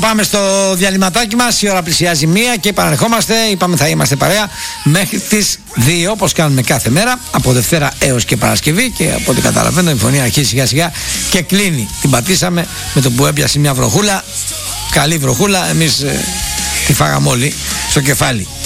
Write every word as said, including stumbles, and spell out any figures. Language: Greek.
πάμε στο διαλυματάκι μας. Η ώρα πλησιάζει μία και επαναρχόμαστε. Είπαμε θα είμαστε παρέα μέχρι τις δύο, όπως κάνουμε κάθε μέρα, από Δευτέρα έως και Παρασκευή. Και από ό,τι καταλαβαίνω, η συμφωνία αρχίζει σιγά σιγά και κλείνει. Την πατήσαμε με το που έπιασε μια βροχούλα. Καλή βροχούλα, εμείς ε, τη φάγαμε όλοι στο κεφάλι.